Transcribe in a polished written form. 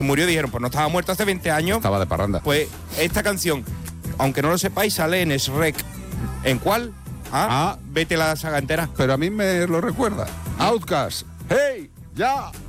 murió, dijeron, pues no estaba muerto hace 20 años. Estaba de parranda. Pues esta canción, aunque no lo sepáis, sale en Shrek. ¿En cuál? Vete la saga entera. Pero a mí me lo recuerda. Outcast. ¡Hey! ¡Ya!